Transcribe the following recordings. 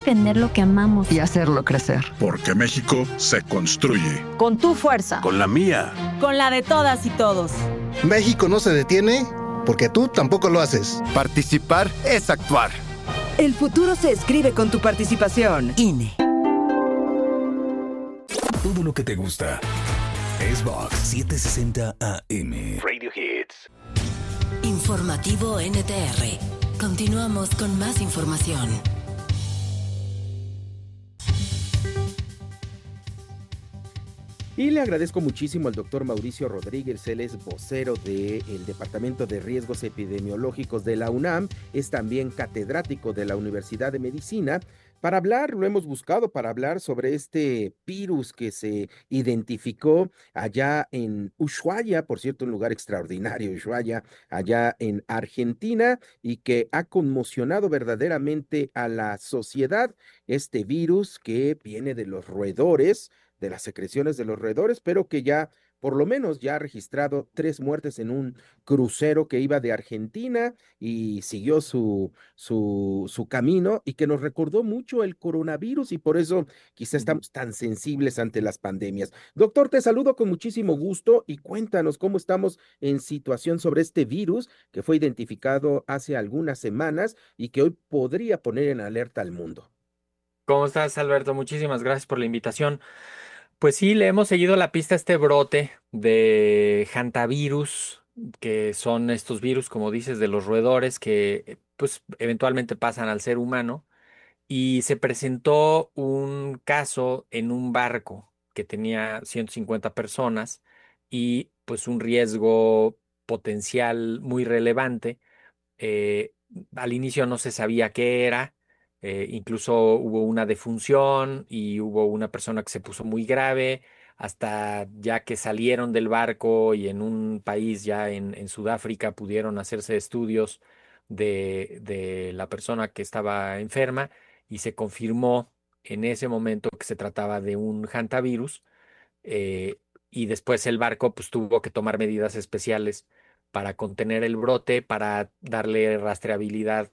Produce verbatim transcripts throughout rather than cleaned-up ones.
defender lo que amamos y hacerlo crecer. Porque México se construye. Con tu fuerza. Con la mía. Con la de todas y todos. México no se detiene porque tú tampoco lo haces. Participar es actuar. El futuro se escribe con tu participación. I N E. Todo lo que te gusta es Vox setecientos sesenta A M. Radio Hits. Informativo N T R. Continuamos con más información. Y le agradezco muchísimo al doctor Mauricio Rodríguez, él es vocero del Departamento de Riesgos Epidemiológicos de la UNAM, es también catedrático de la Universidad de Medicina, para hablar, lo hemos buscado para hablar sobre este virus que se identificó allá en Ushuaia, por cierto, un lugar extraordinario, Ushuaia, allá en Argentina, y que ha conmocionado verdaderamente a la sociedad, este virus que viene de los roedores, de las secreciones de los roedores, pero que ya, por lo menos, ya ha registrado tres muertes en un crucero que iba de Argentina y siguió su, su, su camino y que nos recordó mucho el coronavirus y por eso quizá estamos tan sensibles ante las pandemias. Doctor, te saludo con muchísimo gusto y cuéntanos cómo estamos en situación sobre este virus que fue identificado hace algunas semanas y que hoy podría poner en alerta al mundo. ¿Cómo estás, Alberto? Muchísimas gracias por la invitación. Pues sí, le hemos seguido la pista a este brote de hantavirus, que son estos virus, como dices, de los roedores que pues eventualmente pasan al ser humano. Y se presentó un caso en un barco que tenía ciento cincuenta personas y pues un riesgo potencial muy relevante. Eh, Al inicio no se sabía qué era. Eh, incluso hubo una defunción y hubo una persona que se puso muy grave, hasta ya que salieron del barco y en un país ya en, en Sudáfrica pudieron hacerse estudios de, de la persona que estaba enferma y se confirmó en ese momento que se trataba de un hantavirus. eh, y después el barco pues tuvo que tomar medidas especiales para contener el brote, para darle rastreabilidad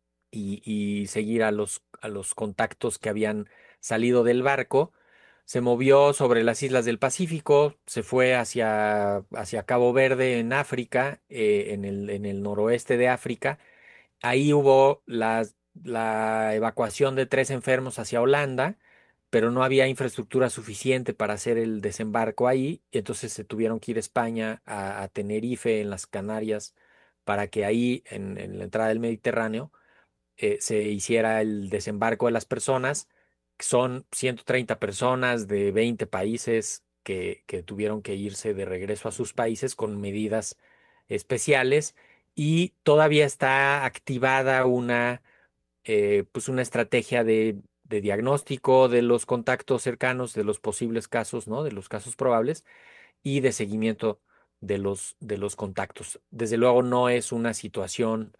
y, y seguir a los, a los contactos que habían salido del barco. Se movió sobre las islas del Pacífico, se fue hacia, hacia Cabo Verde en África, eh, en el, en el noroeste de África. Ahí hubo las- la evacuación de tres enfermos hacia Holanda, pero no había infraestructura suficiente para hacer el desembarco ahí, y entonces se tuvieron que ir a España, a, a Tenerife, en las Canarias, para que ahí, en en la entrada del Mediterráneo, eh, se hiciera el desembarco de las personas. Son ciento treinta personas de veinte países que, que tuvieron que irse de regreso a sus países con medidas especiales y todavía está activada una, eh, pues una estrategia de, de diagnóstico de los contactos cercanos, de los posibles casos, ¿no? De los casos probables y de seguimiento de los, de los contactos. Desde luego no es una situación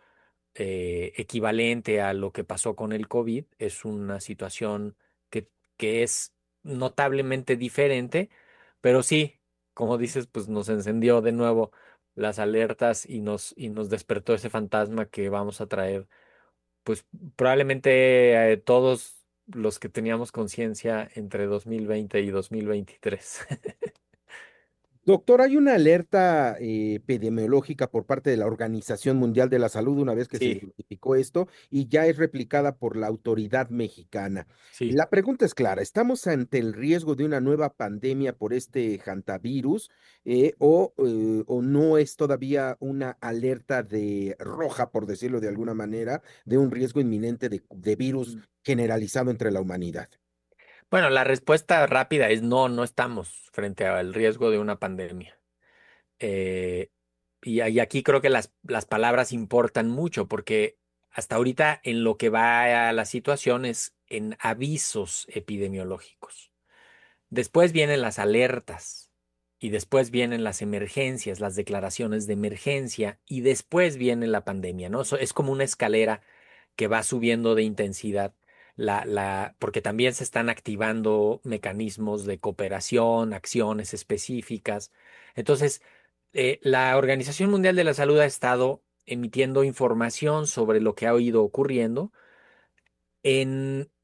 eh, equivalente a lo que pasó con el COVID. Es una situación que, que es notablemente diferente, pero sí, como dices, pues nos encendió de nuevo las alertas y nos, y nos despertó ese fantasma que vamos a traer, pues probablemente eh, todos los que teníamos conciencia entre dos mil veinte y dos mil veintitrés. Doctor, hay una alerta eh, epidemiológica por parte de la Organización Mundial de la Salud una vez que se Sí, identificó esto y ya es replicada por la autoridad mexicana. sí. La pregunta es clara, ¿estamos ante el riesgo de una nueva pandemia por este hantavirus eh, o, eh, o no es todavía una alerta de roja, por decirlo de alguna manera, de un riesgo inminente de, de virus generalizado entre la humanidad? Bueno, la respuesta rápida es no, no estamos frente al riesgo de una pandemia. Eh, y, y aquí creo que las, las palabras importan mucho porque hasta ahorita en lo que va a la situación es en avisos epidemiológicos. Después vienen las alertas y después vienen las emergencias, las declaraciones de emergencia y después viene la pandemia, ¿no? Eso es como una escalera que va subiendo de intensidad, la, la, porque también se están activando mecanismos de cooperación, acciones específicas. Entonces, eh, la Organización Mundial de la Salud ha estado emitiendo información sobre lo que ha ido ocurriendo en